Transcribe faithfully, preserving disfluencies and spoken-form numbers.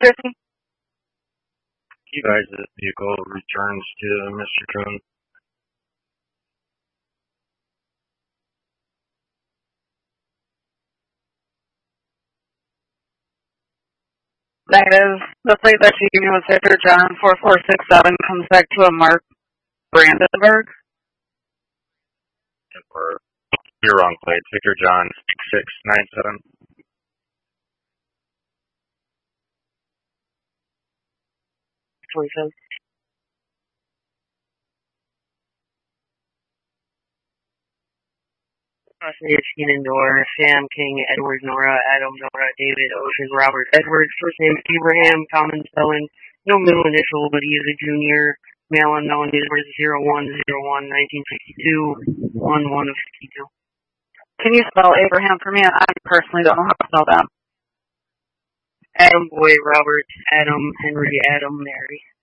Chrissy? You guys, the vehicle returns to Mister Coon. Negative. The plate that she gave me was Victor John four four six seven, comes back to a Mark Brandenburg. Or, you're wrong plate. Victor John six nine seven. twenty-seven. It's Keenan Door, Sam King, Edward Nora, Adam Nora, David Ocean, Robert Edwards, first name Abraham, common spelling, no middle initial, but he is a junior, male unknown, date of birth zero one zero one nineteen sixty-two, one one of fifty-two. Can you spell Abraham for me? I personally don't know how to spell that. Adam Boy, Robert, Adam, Henry, Adam, Mary.